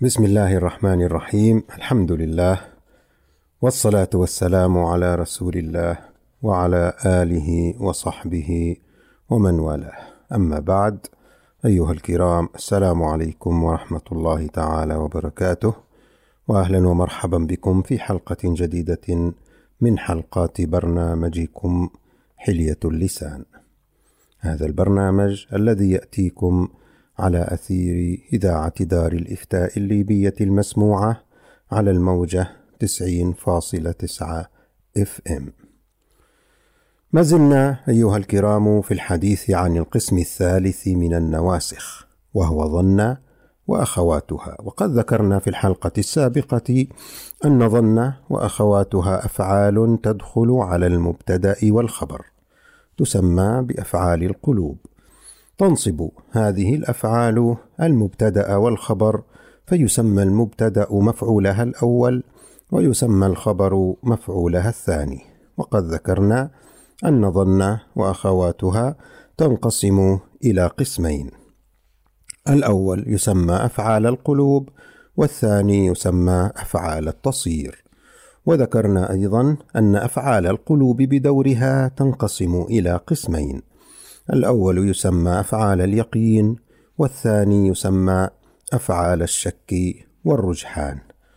بسم الله الرحمن الرحيم. الحمد لله والصلاة والسلام على رسول الله وعلى آله وصحبه ومن والاه، أما بعد. أيها الكرام، السلام عليكم ورحمة الله تعالى وبركاته، وأهلا ومرحبا بكم في حلقة جديدة من حلقات برنامجكم حلية اللسان. هذا البرنامج الذي يأتيكم على أثير إذاعة دار الإفتاء الليبية المسموعة على الموجة 90.9 FM. ما زلنا أيها الكرام في الحديث عن القسم الثالث من النواسخ، وهو ظن وأخواتها. وقد ذكرنا في الحلقة السابقة أن ظن وأخواتها أفعال تدخل على المبتدأ والخبر، تسمى بأفعال القلوب. تنصب هذه الأفعال المبتدأ والخبر، فيسمى المبتدأ مفعولها الأول ويسمى الخبر مفعولها الثاني. وقد ذكرنا أن ظن وأخواتها تنقسم إلى قسمين: الأول يسمى أفعال القلوب، والثاني يسمى أفعال التصير. وذكرنا أيضا أن أفعال القلوب بدورها تنقسم إلى قسمين: الأول يسمى أفعال اليقين، والثاني يسمى أفعال الشك والرجحان.